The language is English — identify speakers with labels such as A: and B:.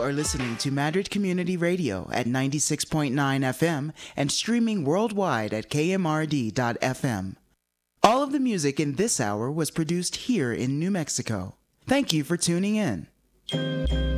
A: are listening to Madrid Community Radio at 96.9 FM and streaming worldwide at kmrd.fm. All of the music in this hour was produced here in New Mexico. Thank you for tuning in.